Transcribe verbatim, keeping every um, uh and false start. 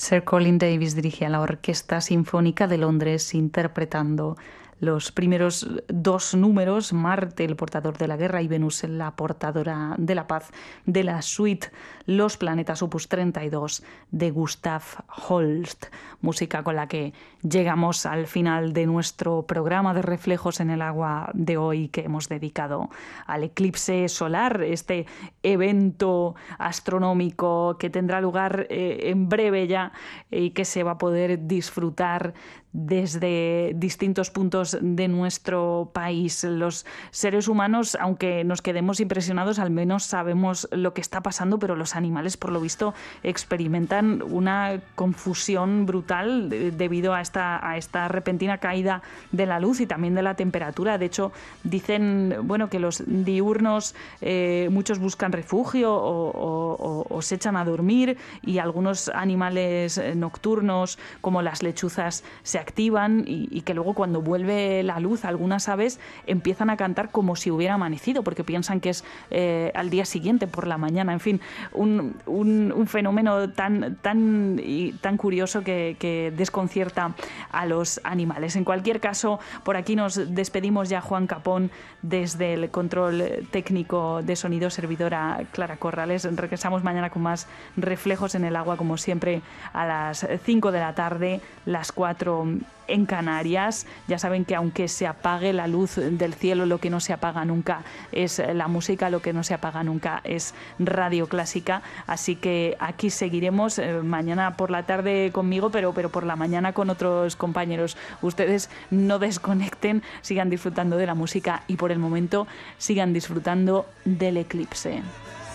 Sir Colin Davis dirigía la Orquesta Sinfónica de Londres interpretando los primeros dos números, Marte, el portador de la guerra, y Venus, la portadora de la paz, de la suite Los planetas opus treinta y dos de Gustav Holst, música con la que llegamos al final de nuestro programa de Reflejos en el Agua de hoy, que hemos dedicado al eclipse solar, este evento astronómico que tendrá lugar eh, en breve ya y que se va a poder disfrutar desde distintos puntos de nuestro país. Los seres humanos, aunque nos quedemos impresionados, al menos sabemos lo que está pasando, pero los animales, por lo visto, experimentan una confusión brutal debido a esta, a esta repentina caída de la luz y también de la temperatura. De hecho, dicen bueno, que los diurnos, eh, muchos buscan refugio o, o, o se echan a dormir, y algunos animales nocturnos, como las lechuzas, se activan y, y que luego, cuando vuelve la luz, algunas aves empiezan a cantar como si hubiera amanecido, porque piensan que es eh, al día siguiente por la mañana. En fin, un, un, un fenómeno tan, tan, y tan curioso que, que desconcierta a los animales. En cualquier caso, por aquí nos despedimos ya. Juan Capón desde el control técnico de sonido, servidora Clara Corrales. Regresamos mañana con más Reflejos en el Agua, como siempre, a las cinco de la tarde, las cuatro en Canarias. Ya saben que aunque se apague la luz del cielo, lo que no se apaga nunca es la música, lo que no se apaga nunca es Radio Clásica. Así que aquí seguiremos eh, mañana por la tarde conmigo, pero, pero por la mañana con otros compañeros. Ustedes no desconecten, sigan disfrutando de la música y por el momento sigan disfrutando del eclipse.